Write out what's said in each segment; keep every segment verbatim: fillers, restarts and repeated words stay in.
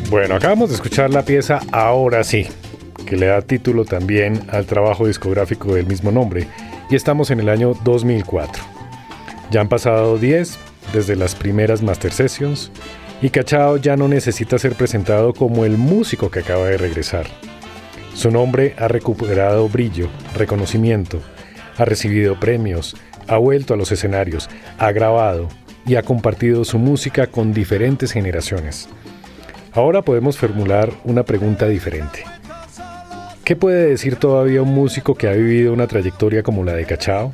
Bueno, acabamos de escuchar la pieza Ahora sí, que le da título también al trabajo discográfico del mismo nombre, y estamos en el año dos mil cuatro. Ya han pasado diez desde las primeras Master Sessions, y Cachao ya no necesita ser presentado como el músico que acaba de regresar. Su nombre ha recuperado brillo, reconocimiento, ha recibido premios, ha vuelto a los escenarios, ha grabado y ha compartido su música con diferentes generaciones. Ahora podemos formular una pregunta diferente. ¿Qué puede decir todavía un músico que ha vivido una trayectoria como la de Cachao?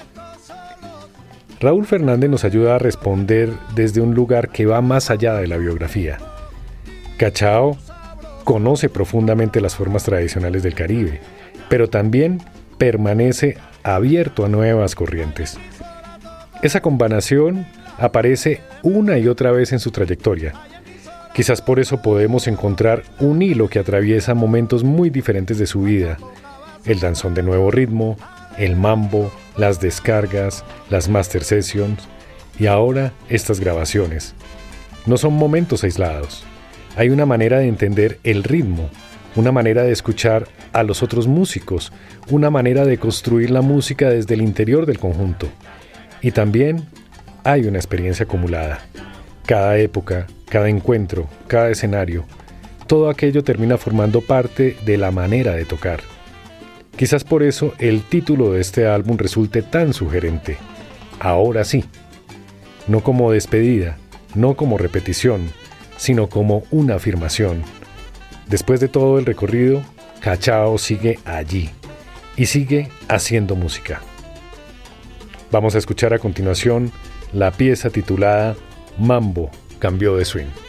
Raúl Fernández nos ayuda a responder desde un lugar que va más allá de la biografía. Cachao conoce profundamente las formas tradicionales del Caribe, pero también permanece abierto a nuevas corrientes. Esa combinación aparece una y otra vez en su trayectoria. Quizás por eso podemos encontrar un hilo que atraviesa momentos muy diferentes de su vida. El danzón de nuevo ritmo, el mambo, las descargas, las master sessions y ahora estas grabaciones. No son momentos aislados. Hay una manera de entender el ritmo, una manera de escuchar a los otros músicos, una manera de construir la música desde el interior del conjunto. Y también hay una experiencia acumulada. Cada época, cada encuentro, cada escenario, todo aquello termina formando parte de la manera de tocar. Quizás por eso el título de este álbum resulte tan sugerente. Ahora sí. No como despedida, no como repetición, sino como una afirmación. Después de todo el recorrido, Cachao sigue allí y sigue haciendo música. Vamos a escuchar a continuación la pieza titulada Mambo cambió de swing.